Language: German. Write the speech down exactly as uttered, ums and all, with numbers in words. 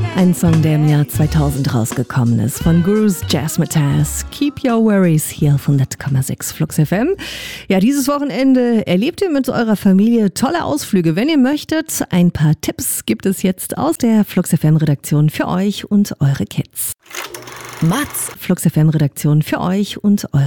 Ein Song, der im Jahr zweitausend rausgekommen ist, von Gurus Jazzmatazz. Keep Your Worries hier auf hundert Komma sechs Flux F M. Ja, dieses Wochenende erlebt ihr mit eurer Familie tolle Ausflüge. Wenn ihr möchtet, ein paar Tipps gibt es jetzt aus der Flux F M-Redaktion für euch und eure Kids. Mats, Flux F M-Redaktion für euch und eure